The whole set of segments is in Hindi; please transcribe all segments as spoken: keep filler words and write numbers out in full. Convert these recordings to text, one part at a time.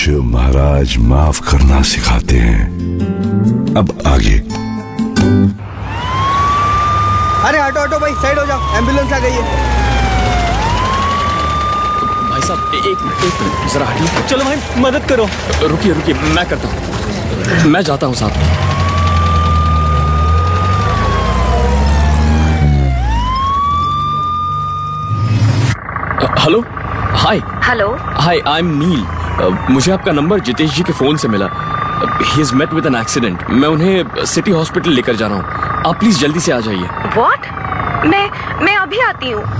महाराज माफ करना सिखाते हैं। अब आगे। अरे हटो हटो भाई, साइड हो जाओ, एम्बुलेंस आ गई है। भाई साहब एक मिनट एक मिनट जरा हटिए। चलो भाई मदद करो। रुकिए रुकिए, मैं करता हूँ, मैं जाता हूँ साथ में। Hello, hi. Hello, hi, I am नील। मुझे आपका नंबर जितेश जी के फोन से मिला। He is met with an accident. मैं उन्हें सिटी हॉस्पिटल लेकर जा रहा हूँ। आप प्लीज जल्दी से आ जाइए। व्हाट? मैं मैं अभी आती हूँ।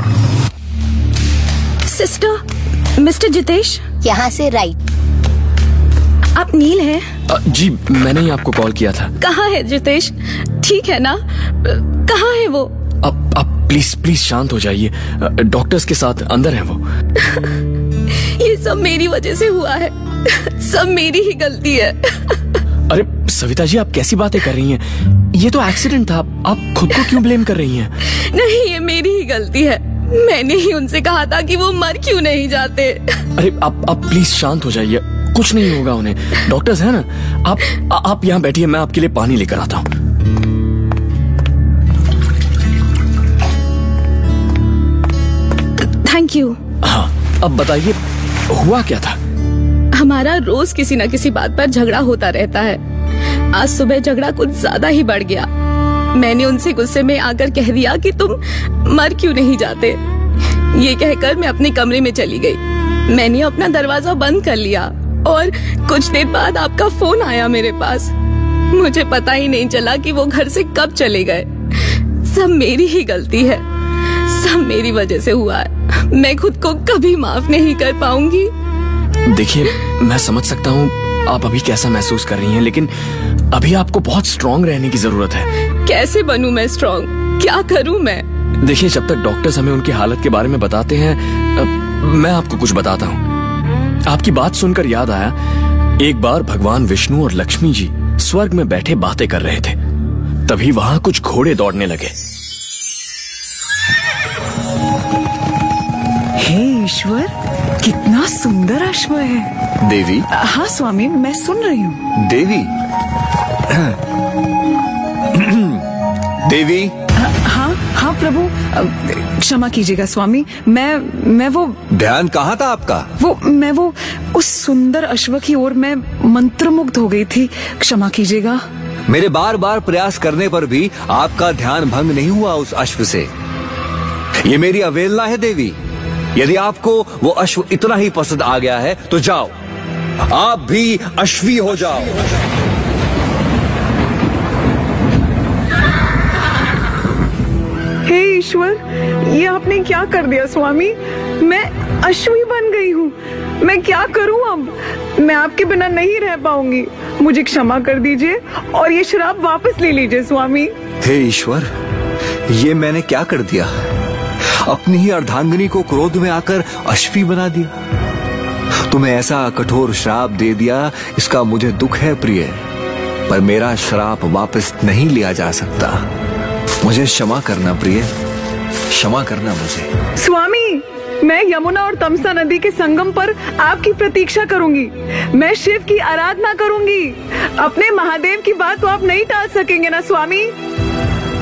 Sister, mister Jitesh. यहाँ से राइट। आप नील हैं? uh, जी, मैंने ही आपको कॉल किया था। कहाँ है जितेश? ठीक है ना? कहाँ है वो? अब अब प्लीज प्लीज शांत हो जाइए। डॉक्टर्स के साथ अंदर है वो। ये सब मेरी वजह से हुआ है। सब मेरी ही गलती है। अरे सविता जी, आप कैसी बातें कर रही हैं? ये तो एक्सीडेंट था, आप खुद को क्यों ब्लेम कर रही हैं? नहीं, ये मेरी ही गलती है। मैंने ही उनसे कहा था कि वो मर क्यों नहीं जाते। अरे आप आप प्लीज शांत हो जाइए, कुछ नहीं होगा उन्हें। डॉक्टर्स हैं ना। आप आ, आप यहाँ बैठिए, मैं आपके लिए पानी लेकर आता हूँ। Thank you. हाँ, अब बताइए हुआ क्या था? हमारा रोज किसी न किसी बात पर झगड़ा होता रहता है। आज सुबह झगड़ा कुछ ज्यादा ही बढ़ गया। मैंने उनसे गुस्से में आकर कह दिया कि तुम मर क्यों नहीं जाते। ये कहकर मैं अपने कमरे में चली गई। मैंने अपना दरवाजा बंद कर लिया और कुछ देर बाद आपका फोन आया मेरे पास। मुझे पता ही नहीं चला कि वो घर से कब चले गए। सब मेरी ही गलती है, सब मेरी वजह से हुआ है। मैं खुद को कभी माफ नहीं कर पाऊंगी। देखिए, मैं समझ सकता हूँ आप अभी कैसा महसूस कर रही हैं, लेकिन अभी आपको बहुत स्ट्रांग रहने की जरूरत है। कैसे बनूं मैं स्ट्रांग? क्या करूं मैं? देखिए, जब तक डॉक्टर्स हमें उनकी हालत के बारे में बताते हैं, मैं आपको कुछ बताता हूँ। आपकी बात सुनकर याद आया, एक बार भगवान विष्णु और लक्ष्मी जी स्वर्ग में बैठे बातें कर रहे थे। तभी वहां कुछ घोड़े दौड़ने लगे। हे ईश्वर, कितना सुंदर अश्व है। देवी। हाँ स्वामी, मैं सुन रही हूँ। देवी। देवी। हाँ हाँ प्रभु, क्षमा कीजिएगा स्वामी। मैं मैं वो ध्यान कहाँ था आपका? वो मैं वो उस सुंदर अश्व की ओर मैं मंत्रमुग्ध हो गई थी। क्षमा कीजिएगा। मेरे बार बार प्रयास करने पर भी आपका ध्यान भंग नहीं हुआ उस अश्व से। ये मेरी अवहेलना है देवी। यदि आपको वो अश्व इतना ही पसंद आ गया है तो जाओ, आप भी अश्वी हो जाओ। हे ईश्वर, ये आपने क्या कर दिया स्वामी? मैं अश्वी बन गई हूँ। मैं क्या करूँ अब? मैं आपके बिना नहीं रह पाऊंगी। मुझे क्षमा कर दीजिए और ये शराब वापस ले लीजिए स्वामी। हे ईश्वर, ये मैंने क्या कर दिया? अपनी ही अर्धांगिनी को क्रोध में आकर अश्वी बना दिया। तुम्हें ऐसा कठोर श्राप दे दिया, इसका मुझे दुख है प्रिय, पर मेरा श्राप वापस नहीं लिया जा सकता। मुझे क्षमा करना प्रिय, क्षमा करना मुझे। स्वामी, मैं यमुना और तमसा नदी के संगम पर आपकी प्रतीक्षा करूंगी। मैं शिव की आराधना करूंगी। अपने महादेव की बात तो आप नहीं टाल सकेंगे ना स्वामी?